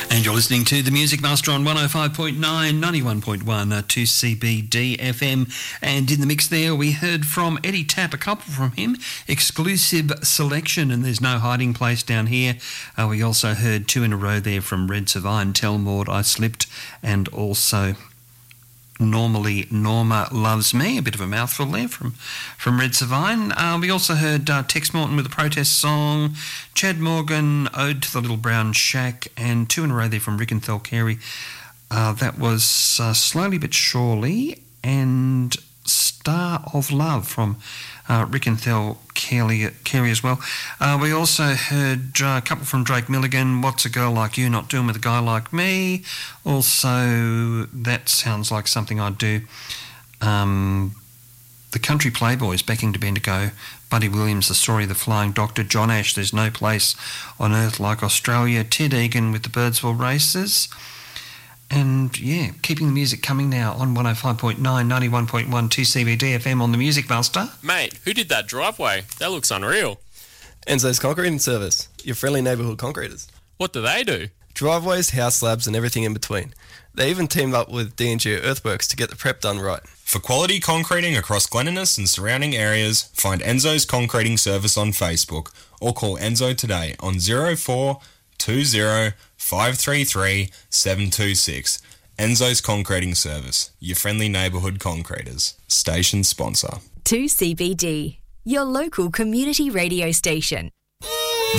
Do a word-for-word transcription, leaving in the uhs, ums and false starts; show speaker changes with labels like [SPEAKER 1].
[SPEAKER 1] And you're listening to The Music Master on one oh five point nine, ninety-one point one, uh, two C B D F M. And in the mix there, we heard from Eddie Tapp, a couple from him, Exclusive Selection, and There's No Hiding Place Down Here. Uh, we also heard two in a row there from Red Savine, Tell Maud I Slipped, and also Normally Norma Loves Me, a bit of a mouthful there from, from Red Savine. Uh, we also heard uh, Tex Morton with a protest song, Chad Morgan, Ode to the Little Brown Shack, and two in a row there from Rick and Thel Carey. Uh, that was uh, Slowly But Surely and Star of Love from uh, Rick and Thel Carey, Carey as well. Uh, we also heard uh, a couple from Drake Milligan, What's a Girl Like You Not Doing With a Guy Like Me. Also, That Sounds Like Something I'd Do. Um, the Country Playboys, Backing to Bendigo, Buddy Williams, The Story of the Flying Doctor, John Ash, There's No Place on Earth Like Australia, Ted Egan with the Birdsville Races. And, yeah, keeping the music coming now on one oh five point nine, ninety-one point one, two C B D F M on The Music Master.
[SPEAKER 2] Mate, who did that driveway? That looks unreal.
[SPEAKER 3] Enzo's Concreting Service, your friendly neighbourhood concreters.
[SPEAKER 2] What do they do?
[SPEAKER 3] Driveways, house slabs and everything in between. They even teamed up with D and G Earthworks to get the prep done right.
[SPEAKER 4] For quality concreting across Glenniness and surrounding areas, find Enzo's Concreting Service on Facebook or call Enzo today on zero four two zero five three three seven two six. Enzo's Concreting Service, your friendly neighbourhood concreters. Station sponsor.
[SPEAKER 5] two C B D, your local community radio station.